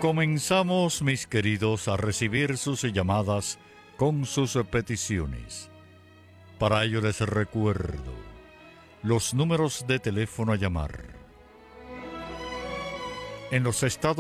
Comenzamos, mis queridos, a recibir sus llamadas con sus peticiones. Para ello les recuerdo los números de teléfono a llamar. En los Estados